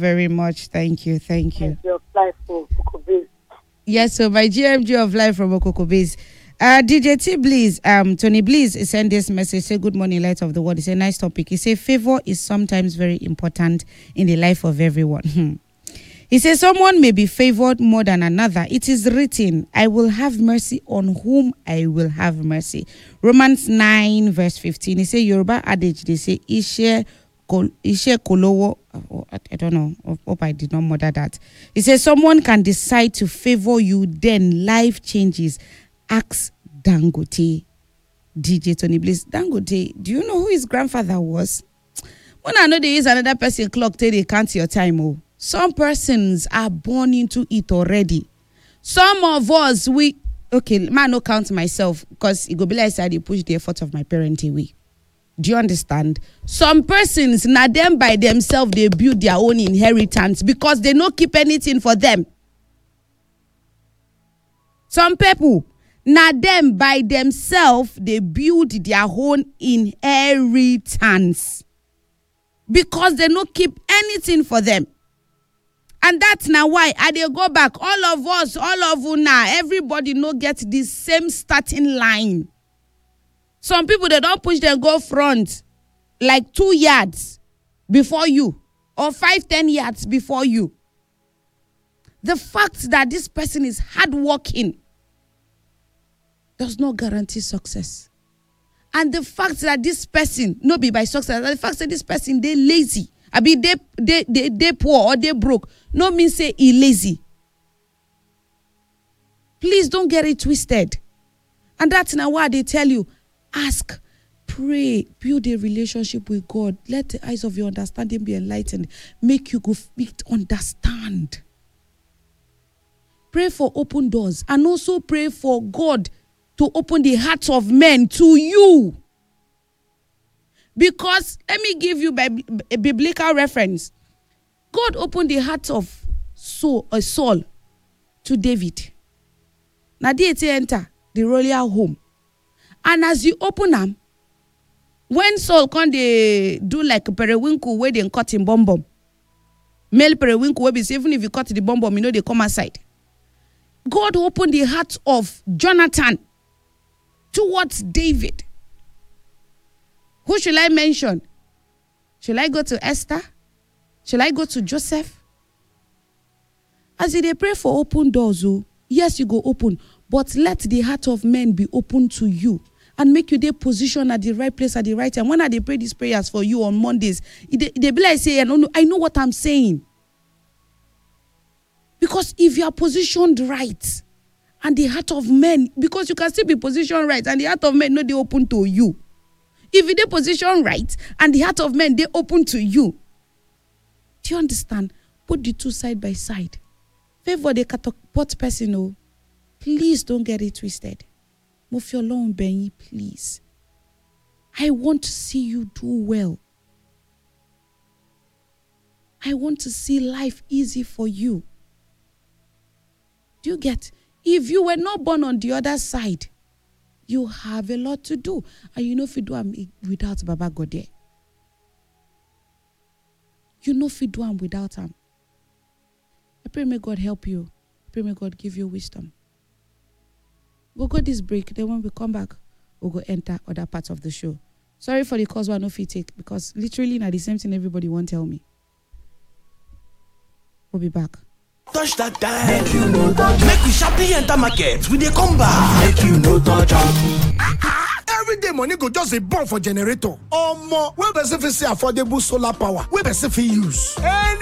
very much. Thank you. GMG of life for Okoko. Yes, so my GMG of life from Okoko Base. DJ T Bliss, Tony Bliss sent this message. Say, good morning, light of the world. It's a nice topic. He said, favor is sometimes very important in the life of everyone. He says, someone may be favored more than another. It is written, I will have mercy on whom I will have mercy. Romans 9 verse 15. He says, Yoruba adage, they say, Ishe Kolowo. I don't know. Hope I did not murder that. He says, someone can decide to favor you, then life changes. Ask Dangote. DJ Tony Bliss. Dangote, do you know who his grandfather was? When I know they use another person clock till they count your time. Oh. Some persons are born into it already. Some of us, man, no count myself because it go be like I dey push the effort of my parent away. Do you understand? Some persons, now them by themselves, they build their own inheritance because they don't keep anything for them. Some people, now them by themselves, they build their own inheritance because they don't keep anything for them. And that's now why they go back. All of us, all of you now, everybody no get the same starting line. Some people, they don't push them go front like 2 yards before you or 5-10 yards before you. The fact that this person is hardworking does not guarantee success. And the fact that this person, no be by success, the fact that this person, they lazy. I mean, they poor or they broke. No means say he lazy. Please don't get it twisted. And that's now why they tell you, ask, pray, build a relationship with God. Let the eyes of your understanding be enlightened. Make you go understand. Pray for open doors. And also pray for God to open the hearts of men to you. Because, let me give you a biblical reference. God opened the heart of Saul to David. Now, they enter the royal home. And as you open them, when Saul can they do like a periwinkle where they cut in bomb. Male periwinkle where even if you cut the bomb, you know they come aside. God opened the heart of Jonathan towards David. Who should I mention? Should I go to Esther? Should I go to Joseph? As they pray for open doors, yes, you go open, but let the heart of men be open to you and make you their position at the right place at the right time. When they pray these prayers for you on Mondays, they be like say, I know what I'm saying. Because if you are positioned right and the heart of men, because you can still be positioned right and the heart of men, no, they open to you. If you position right and the heart of men, they open to you. Do you understand? Put the two side by side. Favor the catapult person, oh. Please don't get it twisted. Move your long Benny, please. I want to see you do well. I want to see life easy for you. Do you get? If you were not born on the other side, you have a lot to do. And you know if you do them without Baba God there. You know if you do them without him. I pray may God help you. I pray may God give you wisdom. We'll go this break. Then when we come back, we'll go enter other parts of the show. Sorry for the cause one if you take, because literally not the same thing everybody won't tell me. We'll be back. Touch that time. Make you know touch. Make we sharply enter market. We dey come back. Make you know touch. Everyday money go just a bomb for generator. Or more. Where person fit see affordable solar power. Where person fit use.